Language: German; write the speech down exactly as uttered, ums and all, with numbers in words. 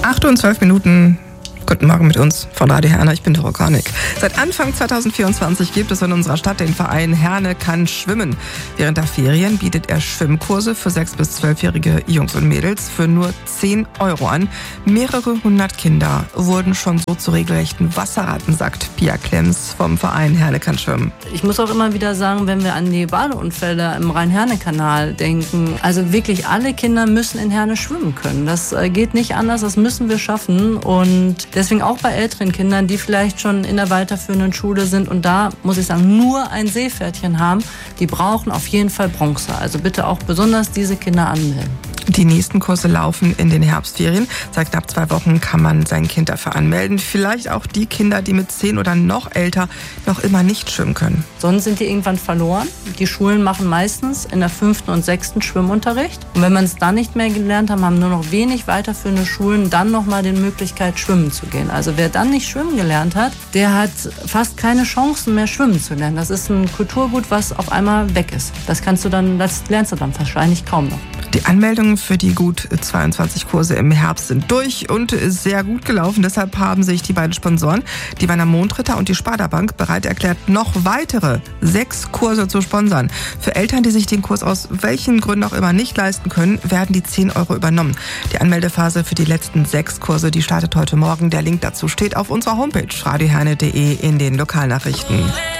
acht und zwölf Minuten. Guten Morgen mit uns von Radio Herne, ich bin Doro Kornick. Seit Anfang zweitausendvierundzwanzig gibt es in unserer Stadt den Verein Herne kann schwimmen. Während der Ferien bietet er Schwimmkurse für sechs- bis zwölfjährige Jungs und Mädels für nur zehn Euro an. Mehrere hundert Kinder wurden schon so zu regelrechten Wasserratten, sagt Pia Klemms vom Verein Herne kann schwimmen. Ich muss auch immer wieder sagen, wenn wir an die Badeunfälle im Rhein-Herne-Kanal denken, also wirklich alle Kinder müssen in Herne schwimmen können. Das geht nicht anders, das müssen wir schaffen und deswegen auch bei älteren Kindern, die vielleicht schon in der weiterführenden Schule sind und da, muss ich sagen, nur ein Seepferdchen haben, die brauchen auf jeden Fall Bronze. Also bitte auch besonders diese Kinder anmelden. Die nächsten Kurse laufen in den Herbstferien. Seit knapp zwei Wochen kann man sein Kind dafür anmelden. Vielleicht auch die Kinder, die mit zehn oder noch älter noch immer nicht schwimmen können. Sonst sind die irgendwann verloren. Die Schulen machen meistens in der fünften und sechsten Schwimmunterricht. Und wenn man es dann nicht mehr gelernt haben, haben nur noch wenig weiterführende Schulen dann nochmal die Möglichkeit, schwimmen zu gehen. Also wer dann nicht schwimmen gelernt hat, der hat fast keine Chancen mehr, schwimmen zu lernen. Das ist ein Kulturgut, was auf einmal weg ist. Das kannst du dann, das lernst du dann wahrscheinlich kaum noch. Die Anmeldungen für die gut zweiundzwanzig Kurse im Herbst sind durch und sehr gut gelaufen. Deshalb haben sich die beiden Sponsoren, die Werner Mondritter und die Sparda Bank, bereit erklärt, noch weitere sechs Kurse zu sponsern. Für Eltern, die sich den Kurs aus welchen Gründen auch immer nicht leisten können, werden die zehn Euro übernommen. Die Anmeldephase für die letzten sechs Kurse, die startet heute Morgen. Der Link dazu steht auf unserer Homepage radioherne punkt de in den Lokalnachrichten.